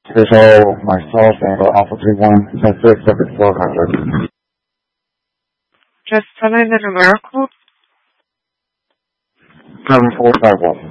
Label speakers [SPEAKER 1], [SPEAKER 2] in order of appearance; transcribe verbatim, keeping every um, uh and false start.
[SPEAKER 1] Visual, myself, and Alpha three one, ten six, seven four hundred.
[SPEAKER 2] Just tell me the numerical.
[SPEAKER 1] seven four five one.